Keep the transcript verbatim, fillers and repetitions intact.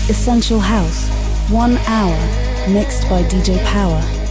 Essential House, one hour, mixed by D J Power.